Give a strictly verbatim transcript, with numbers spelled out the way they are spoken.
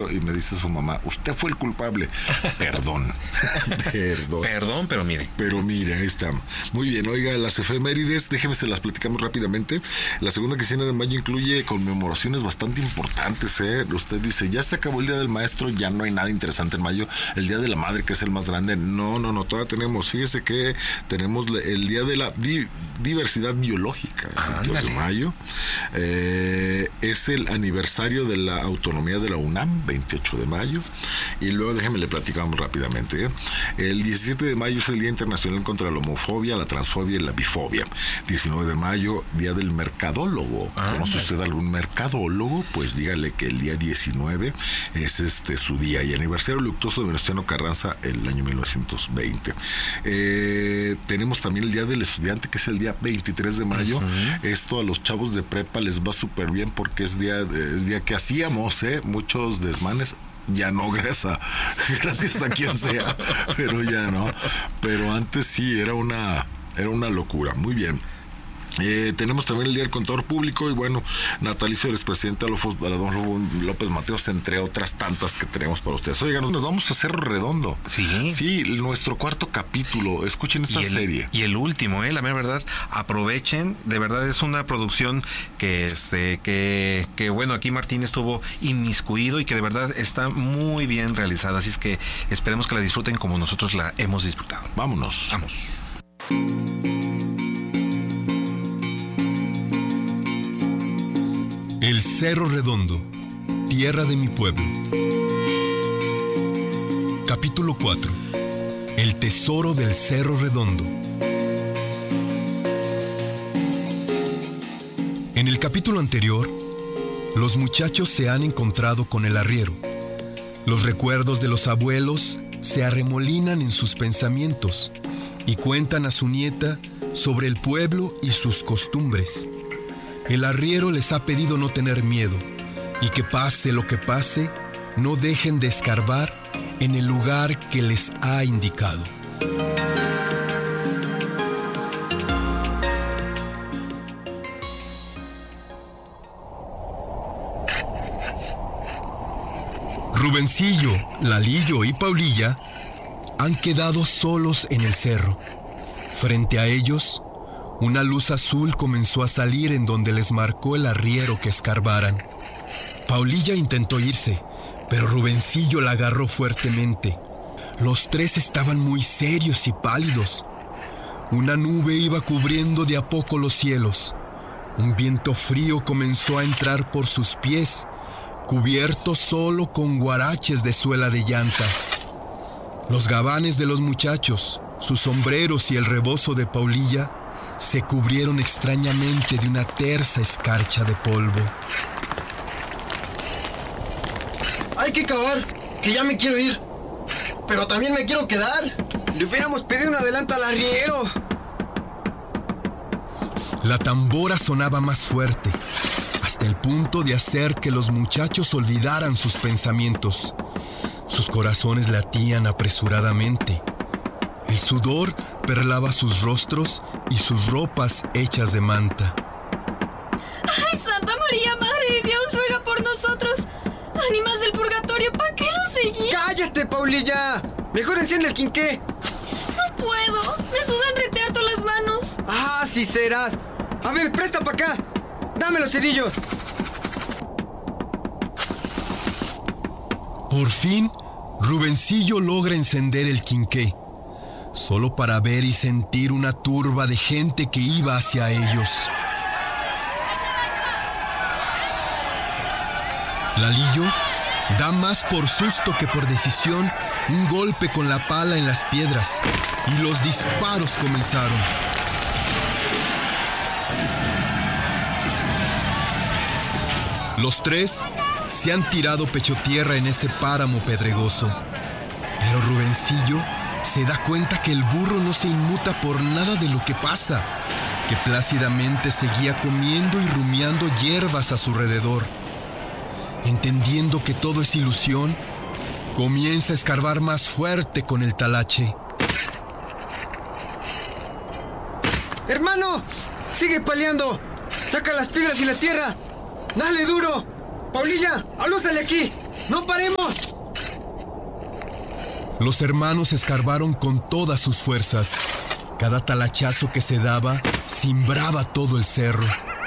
maestro y me dice su mamá, usted fue el culpable. Perdón. Perdón. Perdón, pero mire. Pero mire, ahí está. Muy bien, oiga, las efemérides, déjeme se las platicamos rápidamente. La segunda quincena de mayo incluye conmemoraciones bastante importantes, ¿eh? Usted dice, ya se acabó el Día del Maestro, ya no hay nada interesante en mayo. El Día de la Madre, que es el más grande. No, no, no, todavía tenemos. Fíjese que tenemos el Día de la di- Diversidad Biológica, el veintidós de mayo. Eh, es el aniversario de la autonomía de la UNAM, veintiocho de mayo. Y luego déjeme le platicamos rápidamente, ¿eh? El diecisiete de mayo es el Día Internacional contra la Homofobia, la Transfobia y la Bifobia. diecinueve de mayo, Día del Mercadólogo. Ah, ¿conoce usted usted algún mercadólogo? Pues dígale que el día diecinueve es este su día y aniversario luctuoso de Venustiano Carranza el año mil novecientos veinte. Eh, tenemos también el Día del Estudiante, que es el día veintitrés de mayo. Uh-huh. Esto a los chavos de prepa les va súper bien porque es día, es día que hacíamos, ¿eh? Muchos desmanes. Ya no, gracias a, gracias a quien sea, pero ya no. Pero antes sí, era una, era una locura. Muy bien. Eh, tenemos también el Día del Contador Público y bueno, natalicio del expresidente Adolfo López Mateos, entre otras tantas que tenemos para ustedes. Oigan, nos vamos a Cerro Redondo. Sí. Sí, nuestro cuarto capítulo. Escuchen esta y el, serie. Y el último, eh, la mera verdad, aprovechen, de verdad es una producción que este, que, que bueno, aquí Martín estuvo inmiscuido y que de verdad está muy bien realizada. Así es que esperemos que la disfruten como nosotros la hemos disfrutado. Vámonos. Vamos. El Cerro Redondo, tierra de mi pueblo. Capítulo cuatro. El tesoro del Cerro Redondo. En el capítulo anterior, los muchachos se han encontrado con el arriero. Los recuerdos de los abuelos se arremolinan en sus pensamientos y cuentan a su nieta sobre el pueblo y sus costumbres. El arriero les ha pedido no tener miedo y que pase lo que pase, no dejen de escarbar en el lugar que les ha indicado. Rubencillo, Lalillo y Paulilla han quedado solos en el cerro. Frente a ellos, una luz azul comenzó a salir en donde les marcó el arriero que escarbaran. Paulilla intentó irse, pero Rubencillo la agarró fuertemente. Los tres estaban muy serios y pálidos. Una nube iba cubriendo de a poco los cielos. Un viento frío comenzó a entrar por sus pies, cubierto solo con guaraches de suela de llanta. Los gabanes de los muchachos, sus sombreros y el rebozo de Paulilla se cubrieron extrañamente de una tersa escarcha de polvo. Hay que cavar, que ya me quiero ir. Pero también me quiero quedar. Le hubiéramos pedido un adelanto al arriero. La tambora sonaba más fuerte, hasta el punto de hacer que los muchachos olvidaran sus pensamientos. Sus corazones latían apresuradamente. El sudor perlaba sus rostros y sus ropas hechas de manta. ¡Ay, Santa María, Madre de Dios, ruega por nosotros! ¡Ánimas del purgatorio, ¿para qué lo seguí? ¡Cállate, Paulilla! Mejor enciende el quinqué. No puedo, me sudan rete harto las manos. ¡Ah, sí serás! A ver, presta para acá. Dame los cerillos. Por fin, Rubencillo logra encender el quinqué, solo para ver y sentir una turba de gente que iba hacia ellos. Lalillo da más por susto que por decisión un golpe con la pala en las piedras y los disparos comenzaron. Los tres se han tirado pecho tierra en ese páramo pedregoso, pero Rubencillo se da cuenta que el burro no se inmuta por nada de lo que pasa, que plácidamente seguía comiendo y rumiando hierbas a su alrededor. Entendiendo que todo es ilusión, comienza a escarbar más fuerte con el talache. ¡Hermano! ¡Sigue paleando! ¡Saca las piedras y la tierra! ¡Dale duro! ¡Paulilla! ¡Alúzale aquí! ¡No paremos! Los hermanos escarbaron con todas sus fuerzas. Cada talachazo que se daba cimbraba todo el cerro.